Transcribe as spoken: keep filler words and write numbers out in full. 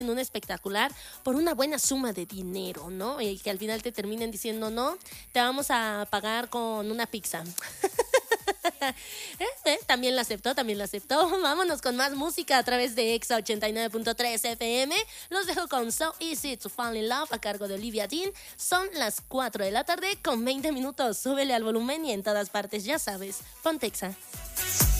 en un espectacular por una buena suma de dinero, ¿no? Y que al final te terminen diciendo, no, te vamos a pagar con una pizza. ¿Eh? ¿Eh? También lo aceptó, también lo aceptó. Vámonos con más música a través de Exa ochenta y nueve punto tres F M. Los dejo con So Easy to Fall in Love a cargo de Olivia Dean. Son las cuatro de la tarde con veinte minutos. Súbele al volumen y en todas partes, ya sabes, ponte Exa.